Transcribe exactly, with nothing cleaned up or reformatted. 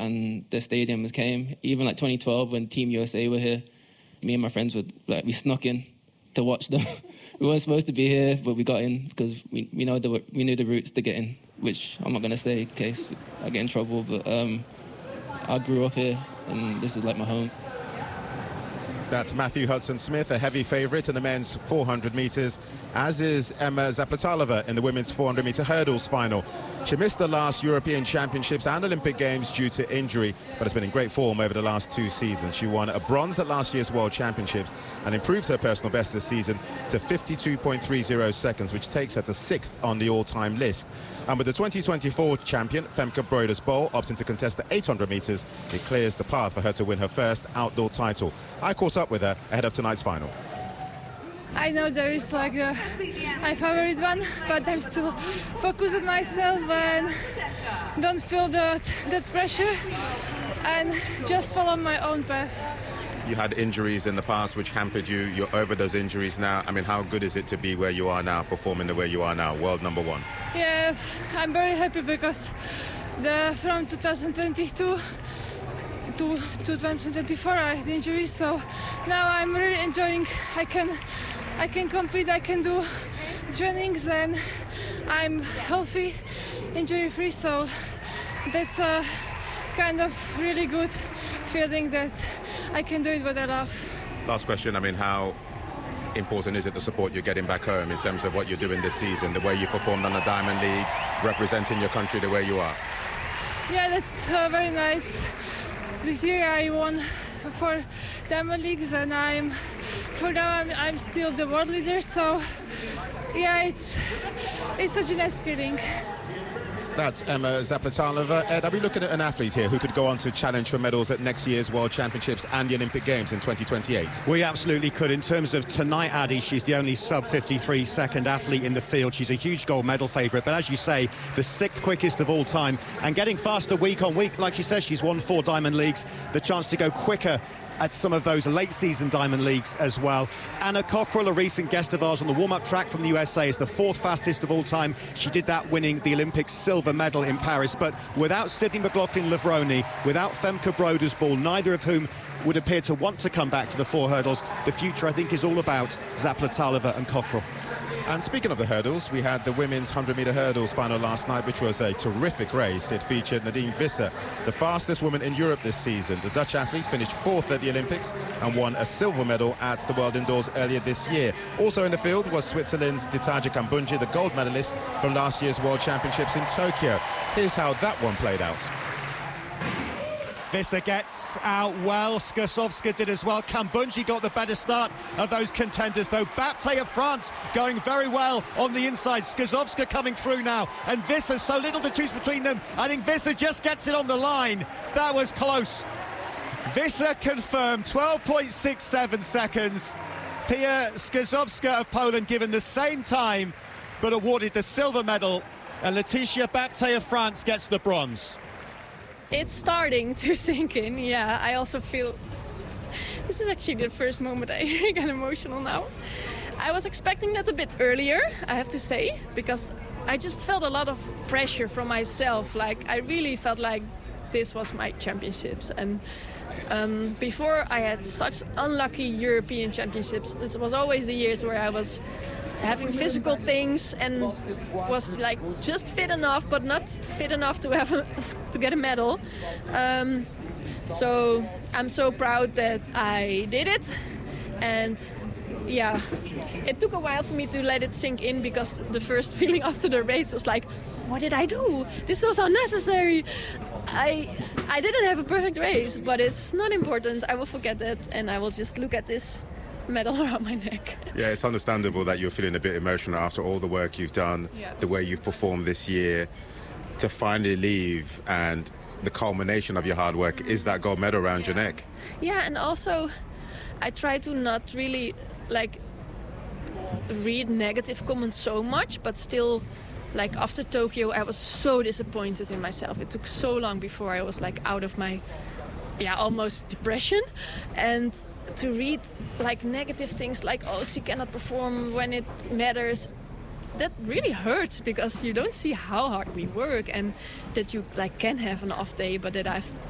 and the stadiums came. Even like twenty twelve when Team U S A were here, me and my friends would like we snuck in to watch them. We weren't supposed to be here, but we got in because we we know the we knew the routes to get in, which I'm not gonna say in case I get in trouble. But um, I grew up here, and this is like my home. That's Matthew Hudson-Smith, a heavy favourite in the men's four hundred metres, as is Emma Zaplatalova in the women's four hundred metre hurdles final. She missed the last European Championships and Olympic Games due to injury, but has been in great form over the last two seasons. She won a bronze at last year's World Championships and improved her personal best this season to fifty-two point three zero seconds, which takes her to sixth on the all-time list. And with the twenty twenty-four champion, Femke Breuders-Bol, opting to contest the eight hundred metres, it clears the path for her to win her first outdoor title. I caught up with her ahead of tonight's final. I know there is like a, my favorite one, but I'm still focused on myself and don't feel that, that pressure and just follow my own path. You had injuries in the past which hampered you. You're over those injuries now. I mean, how good is it to be where you are now, performing the way you are now, world number one? Yeah, I'm very happy because the from two thousand twenty-two to two thousand twenty-four I had injuries, so now I'm really enjoying. I can, I can compete, I can do trainings, and I'm healthy, injury-free. So that's a kind of really good feeling that I can do it what I love. Last question, I mean, how important is it the support you're getting back home in terms of what you're doing this season, the way you performed on the Diamond League, representing your country the way you are? Yeah, that's uh, very nice. This year I won for Diamond Leagues, and I'm for now I'm, I'm still the world leader. So yeah, it's it's such a nice feeling. That's Emma Zaplatalova. Ed, are we looking at an athlete here who could go on to challenge for medals at next year's World Championships and the Olympic Games in twenty twenty-eight? We absolutely could. In terms of tonight, Addy, she's the only sub fifty-three second athlete in the field. She's a huge gold medal favourite, but as you say, the sixth quickest of all time and getting faster week on week. Like she says, she's won four Diamond Leagues, the chance to go quicker at some of those late season Diamond Leagues as well. Anna Cockrell, a recent guest of ours on the warm-up track from the U S A, is the fourth fastest of all time. She did that winning the Olympic silver medal in Paris, but without Sydney McLaughlin-Levrone, without Femke Breuders-Bol, neither of whom would appear to want to come back to the four hurdles, the future, I think, is all about Zaplatalova and Cockrell. And speaking of the hurdles, we had the women's one hundred metre hurdles final last night, which was a terrific race. It featured Nadine Visser, the fastest woman in Europe this season. The Dutch athlete finished fourth at the Olympics and won a silver medal at the World Indoors earlier this year. Also in the field was Switzerland's Ditaji Kambundji, the gold medalist from last year's World Championships in Tokyo. Here's how that one played out. Visser gets out well. Skrzowska did as well. Kambundji got the better start of those contenders, though. Baptiste of France going very well on the inside. Skrzowska coming through now. And Visser, so little to choose between them. I think Visser just gets it on the line. That was close. Visser confirmed, twelve point six seven seconds. Pia Skrzowska of Poland given the same time, but awarded the silver medal. And Laetitia Baptiste of France gets the bronze. It's starting to sink in, yeah. I also feel... This is actually the first moment I get emotional now. I was expecting that a bit earlier, I have to say, because I just felt a lot of pressure from myself. Like, I really felt like this was my championships. And um, before I had such unlucky European championships, it was always the years where I was having physical things and was like just fit enough, but not fit enough to have a, to get a medal. Um, so I'm so proud that I did it, and yeah, it took a while for me to let it sink in, because the first feeling after the race was like, what did I do? This was unnecessary. I I didn't have a perfect race, but it's not important. I will forget that, and I will just look at this medal around my neck. Yeah, it's understandable that you're feeling a bit emotional after all the work you've done, yeah. The way you've performed this year. To finally leave, and the culmination of your hard work is that gold medal around yeah. your neck. Yeah, and also I try to not really like read negative comments so much, but still, like after Tokyo I was so disappointed in myself. It took so long before I was like out of my yeah almost depression, and to read like negative things like, oh, she cannot perform when it matters, that really hurts, because you don't see how hard we work, and that you like can have an off day, but that I've